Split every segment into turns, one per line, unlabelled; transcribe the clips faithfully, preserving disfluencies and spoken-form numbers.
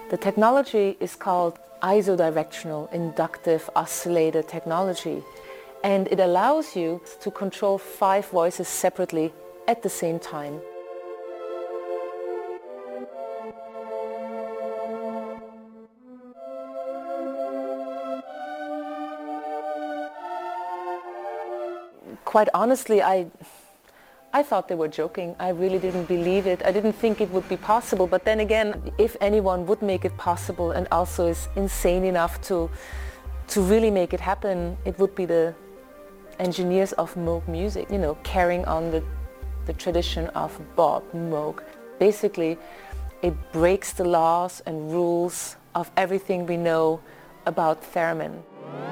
The technology is called isodirectional inductive oscillator technology, and it allows you to control five voices separately at the same time. Quite honestly, I I thought they were joking. I really didn't believe it. I didn't think it would be possible. But then again, if anyone would make it possible and also is insane enough to to really make it happen, it would be the engineers of Moog music, you know, carrying on the, the tradition of Bob Moog. Basically, it breaks the laws and rules of everything we know about theremin.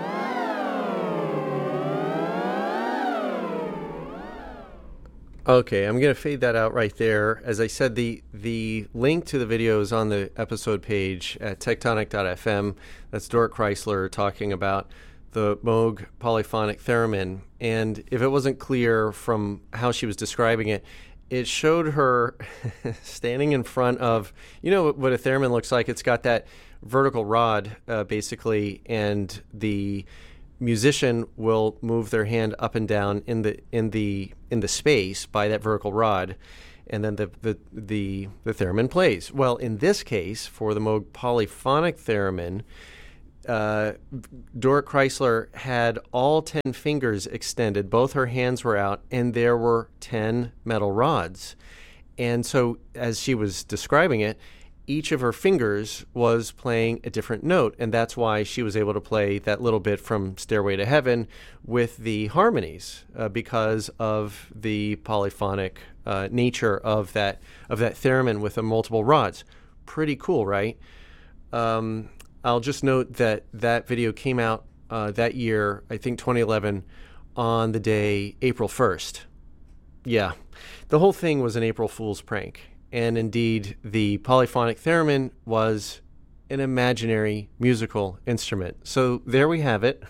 Okay, I'm going to fade that out right there. As I said, the the link to the video is on the episode page at tectonic dot f m. That's Dort Chrysler talking about the Moog polyphonic theremin. And if it wasn't clear from how she was describing it, it showed her standing in front of, you know what a theremin looks like? It's got that vertical rod, uh, basically, and the musician will move their hand up and down in the in the in the space by that vertical rod, and then the the the, the theremin plays. Well, in this case, for the Moog polyphonic theremin, uh, Dort Chrysler had all ten fingers extended. Both her hands were out, and there were ten metal rods. And so, as she was describing it, each of her fingers was playing a different note, and that's why she was able to play that little bit from Stairway to Heaven with the harmonies, uh, because of the polyphonic uh, nature of that of that theremin with the multiple rods. Pretty cool, right? Um, I'll just note that that video came out uh, that year, I think twenty eleven, on the day April first. Yeah, the whole thing was an April Fool's prank. And indeed, the polyphonic theremin was an imaginary musical instrument. So there we have it.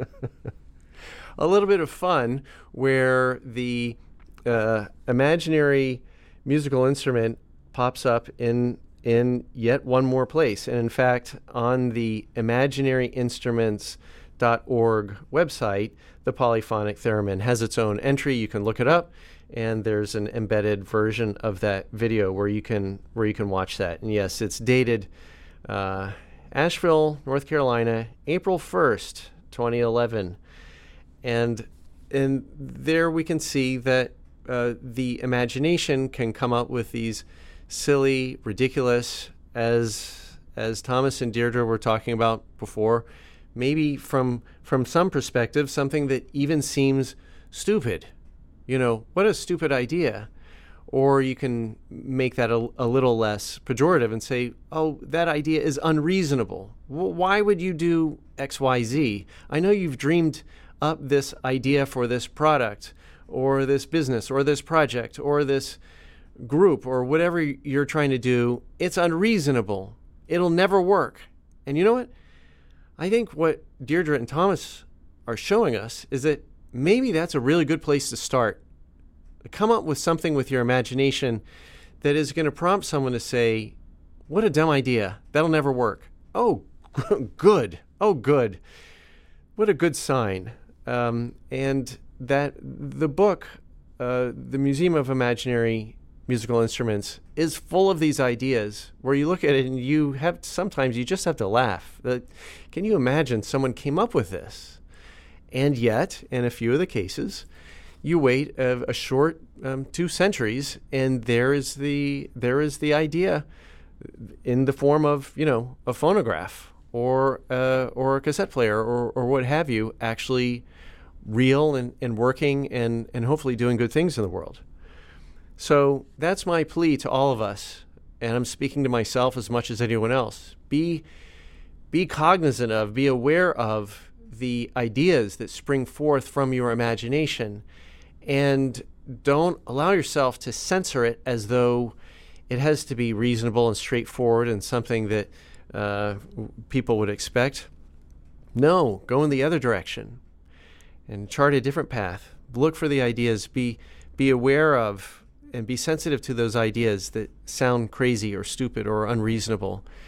A little bit of fun where the uh, imaginary musical instrument pops up in in yet one more place. And in fact, on the imaginary instruments dot org website, the polyphonic theremin has its own entry. You can look it up. And there's an embedded version of that video where you can where you can watch that. And yes, it's dated uh, Asheville, North Carolina, April first, twenty eleven. And and there we can see that uh, the imagination can come up with these silly, ridiculous, as as Thomas and Deirdre were talking about before, maybe from from some perspective, something that even seems stupid. You know, what a stupid idea. Or you can make that a, a little less pejorative and say, oh, that idea is unreasonable. W- why would you do X Y Z? I know you've dreamed up this idea for this product or this business or this project or this group or whatever you're trying to do. It's unreasonable. It'll never work. And you know what? I think what Deirdre and Thomas are showing us is that maybe that's a really good place to start. Come up with something with your imagination that is going to prompt someone to say, what a dumb idea. That'll never work. Oh, good. Oh, good. What a good sign. Um, and that the book, uh, The Museum of Imaginary Musical Instruments, is full of these ideas where you look at it and you have, sometimes you just have to laugh. Uh, can you imagine someone came up with this? And yet, in a few of the cases, you wait a, a short um, two centuries, and there is the there is the idea in the form of, you know, a phonograph or uh, or a cassette player or, or what have you, actually real and, and working and, and hopefully doing good things in the world. So that's my plea to all of us, and I'm speaking to myself as much as anyone else. Be be cognizant of, be aware of the ideas that spring forth from your imagination, and don't allow yourself to censor it as though it has to be reasonable and straightforward and something that uh, people would expect. No, go in the other direction and chart a different path. Look for the ideas, be be aware of and be sensitive to those ideas that sound crazy or stupid or unreasonable,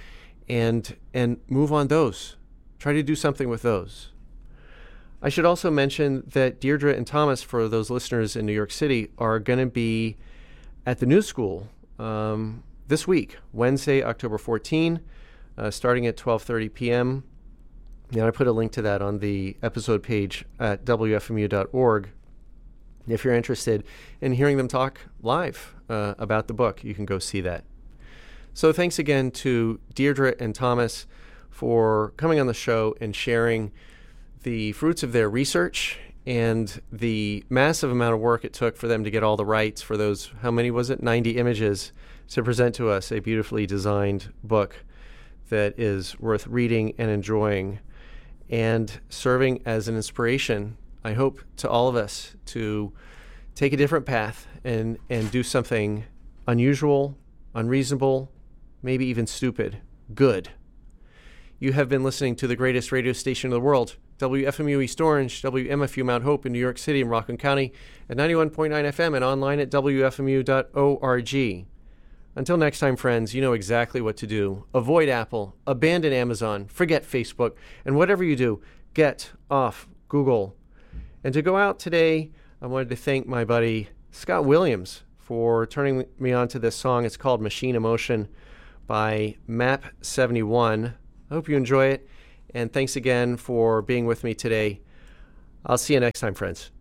and and move on those. Try to do something with those. I should also mention that Deirdre and Thomas, for those listeners in New York City, are going to be at the New School um, this week, Wednesday, October fourteenth, uh, starting at twelve thirty p.m. And I put a link to that on the episode page at W F M U dot org. If you're interested in hearing them talk live uh, about the book, you can go see that. So thanks again to Deirdre and Thomas for coming on the show and sharing the fruits of their research and the massive amount of work it took for them to get all the rights for those, how many was it, ninety images, to present to us a beautifully designed book that is worth reading and enjoying and serving as an inspiration, I hope, to all of us to take a different path and, and do something unusual, unreasonable, maybe even stupid, good. You have been listening to the greatest radio station in the world, W F M U East Orange, W M F U Mount Hope in New York City and Rockland County at ninety-one point nine F M and online at W F M U dot org. Until next time, friends, you know exactly what to do. Avoid Apple, abandon Amazon, forget Facebook, and whatever you do, get off Google. And to go out today, I wanted to thank my buddy Scott Williams for turning me on to this song. It's called Machine Emotion by Map seventy-one. I hope you enjoy it. And thanks again for being with me today. I'll see you next time, friends.